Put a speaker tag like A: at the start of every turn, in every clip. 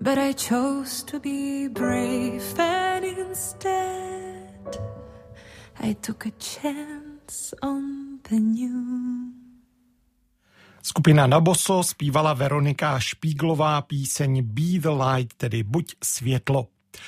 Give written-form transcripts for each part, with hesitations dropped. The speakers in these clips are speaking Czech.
A: But I chose to be brave and instead I took a chance on the new.
B: Skupina Naboso zpívala Veronika Špíglová píseň Be the Light, tedy Buď světlo.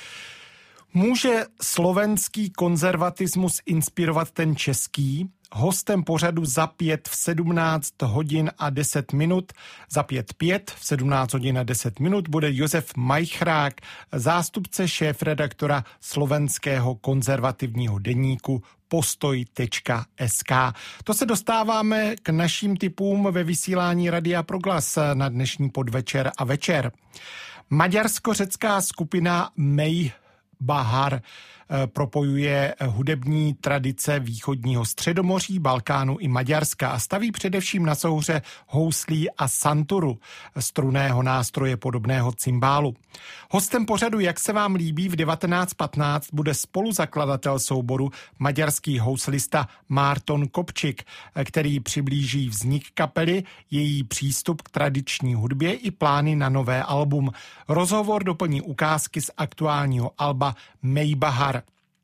B: Může slovenský konzervatismus inspirovat ten český? Hostem pořadu Za 5 v 17 hodin a 10 minut, Za 5 v 17 hodin a 10 minut bude Josef Majchrák, zástupce šéfredaktora slovenského konzervativního deníku postoj.sk. To se dostáváme k našim tipům ve vysílání Radia Proglas na dnešní podvečer a večer. Maďarsko-řecká skupina Mejbahar propojuje hudební tradice východního Středomoří, Balkánu i Maďarska a staví především na souhře houslí a santuru, strunného nástroje podobného cymbálu. Hostem pořadu Jak se vám líbí v 19:15 bude spoluzakladatel souboru, maďarský houslista Márton Kopčik, který přiblíží vznik kapely, její přístup k tradiční hudbě i plány na nové album. Rozhovor doplní ukázky z aktuálního alba Mejbahar.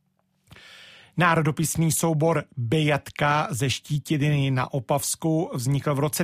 B: Národopisný soubor Bejatka ze Štítiny na Opavsku vznikl v roce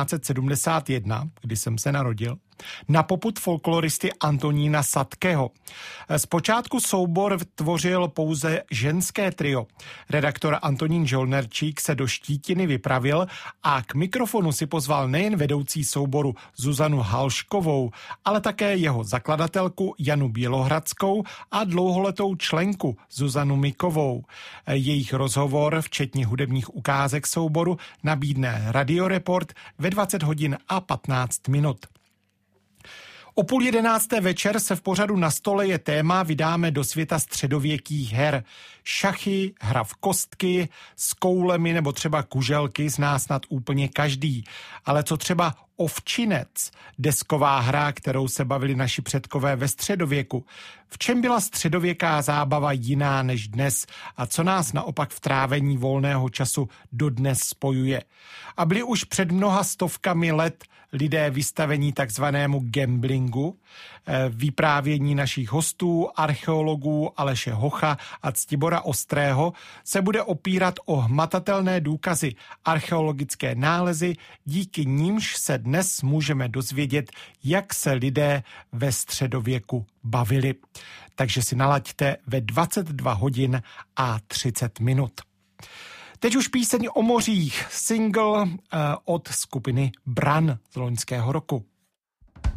B: 1971, kdy jsem se narodil, na popud folkloristy Antonína Sadkeho. Zpočátku soubor tvořil pouze ženské trio. Redaktor Antonín Žolnerčík se do Štítiny vypravil a k mikrofonu si pozval nejen vedoucí souboru Zuzanu Halškovou, ale také jeho zakladatelku Janu Bělohradskou a dlouholetou členku Zuzanu Mikovou. Jejich rozhovor, včetně hudebních ukázek souboru, nabídne Radioreport ve 20 hodin a 15 minut. O 10:30 večer se v pořadu Na stole je téma vydáme do světa středověkých her. Šachy, hra v kostky, s koulemi nebo třeba kuželky zná snad úplně každý. Ale co třeba ovčinec, desková hra, kterou se bavili naši předkové ve středověku. V čem byla středověká zábava jiná než dnes a co nás naopak v trávení volného času dodnes spojuje? A byli už před mnoha stovkami let lidé vystavení takzvanému gamblingu. Vyprávění našich hostů, archeologů Aleše Hocha a Ctibora Ostrého se bude opírat o hmatatelné důkazy, archeologické nálezy, díky nímž se dnes můžeme dozvědět, jak se lidé ve středověku bavili. Takže si nalaďte ve 22 hodin a 30 minut. Teď už píseň o mořích, single od skupiny Bran z loňského roku.